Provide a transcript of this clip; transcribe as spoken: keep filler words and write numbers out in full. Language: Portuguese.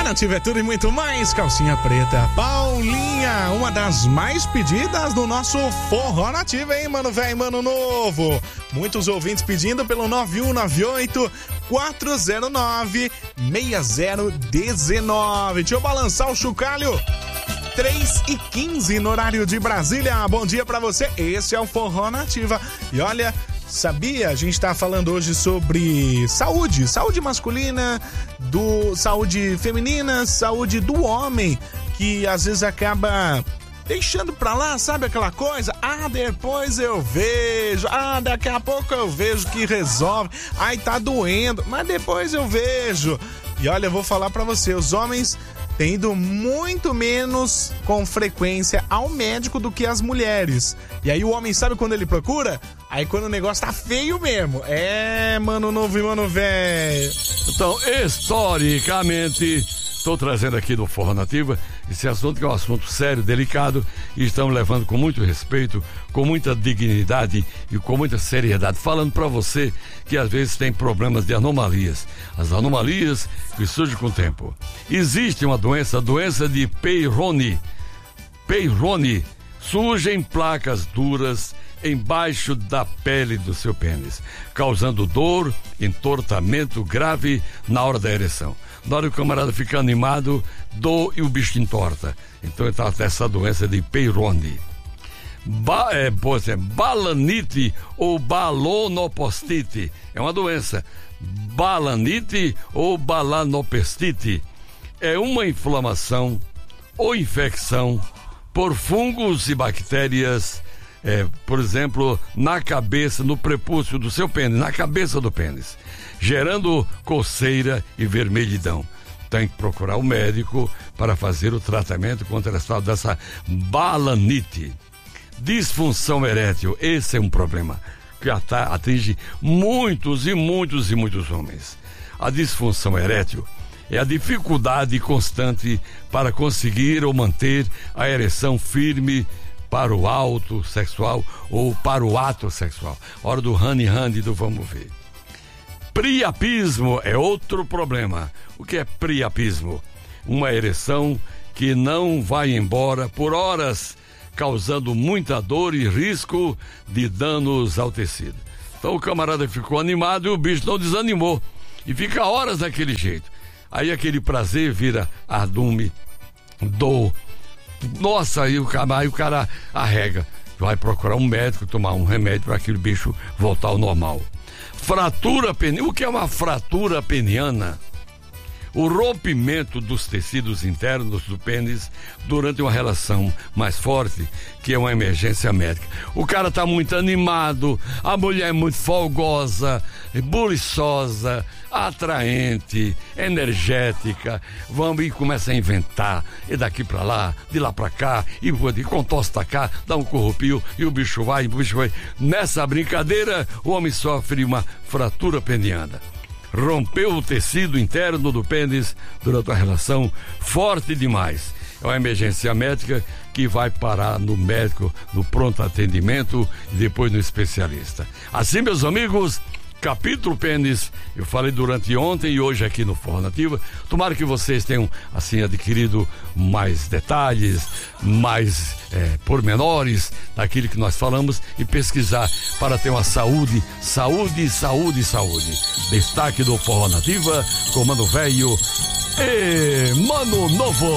Nativa é tudo e muito mais. Calcinha preta, Paulinha, uma das mais pedidas do nosso Forró Nativa, hein, mano velho, mano novo. Muitos ouvintes pedindo pelo nove um nove oito, quatro zero nove, seis zero um nove. Deixa eu balançar o chocalho. três e quinze no horário de Brasília. Bom dia pra você. Esse é o Forró Nativa. E olha, sabia? A gente tá falando hoje sobre saúde, saúde masculina, do, saúde feminina, saúde do homem, que às vezes acaba deixando pra lá, sabe aquela coisa? Ah, depois eu vejo. Ah, daqui a pouco eu vejo que resolve. Ai, tá doendo, mas depois eu vejo. E olha, eu vou falar pra você, os homens têm ido muito menos com frequência ao médico do que as mulheres. E aí o homem sabe quando ele procura? Aí quando o negócio tá feio mesmo. É, mano novo e mano velho. Então, historicamente, estou trazendo aqui do Forró Nativa esse assunto que é um assunto sério, delicado, e estamos levando com muito respeito, com muita dignidade e com muita seriedade, falando para você que às vezes tem problemas de anomalias, as anomalias que surgem com o tempo. Existe uma doença, a doença de Peyronie. Peyronie surgem placas duras embaixo da pele do seu pênis, causando dor, entortamento grave na hora da ereção. Na hora que o camarada fica animado, dor e o bicho entorta. Então ele tá essa doença de Peyronie. Ba, é, por exemplo, balanite ou balonopostite é uma doença. Balanite ou balanopostite é uma inflamação ou infecção por fungos e bactérias, é, por exemplo, na cabeça, no prepúcio do seu pênis, na cabeça do pênis, gerando coceira e vermelhidão. Tem que procurar o médico para fazer o tratamento contra essa, dessa balanite. Disfunção erétil, esse é um problema que atinge muitos e muitos e muitos homens. A disfunção erétil é a dificuldade constante para conseguir ou manter a ereção firme para o ato sexual ou para o ato sexual. Hora do honey-honey do vamos ver. Priapismo é outro problema. O que é priapismo? Uma ereção que não vai embora por horas, causando muita dor e risco de danos ao tecido. Então o camarada ficou animado e o bicho não desanimou. E fica horas daquele jeito. Aí aquele prazer vira ardume, dor. Nossa, aí o cara, aí o cara arrega. Vai procurar um médico, tomar um remédio para aquele bicho voltar ao normal. Fratura peniana. O que é uma fratura peniana? O rompimento dos tecidos internos do pênis durante uma relação mais forte, que é uma emergência médica. O cara tá muito animado, a mulher é muito folgosa, buliçosa, atraente, energética, vamos e começa a inventar, e daqui pra lá, de lá pra cá, e, e contosta cá, dá um corrupio, e o bicho vai, o bicho vai. Nessa brincadeira, o homem sofre uma fratura peniana. Rompeu o tecido interno do pênis durante uma relação forte demais. É uma emergência médica que vai parar no médico, no pronto atendimento e depois no especialista. Assim, meus amigos, capítulo pênis, eu falei durante ontem e hoje aqui no Forró Nativa. Tomara que vocês tenham, assim, adquirido mais detalhes, mais é, pormenores daquilo que nós falamos e pesquisar para ter uma saúde, saúde, saúde, saúde. Destaque do Forró Nativa com Mano Velho e Mano Novo.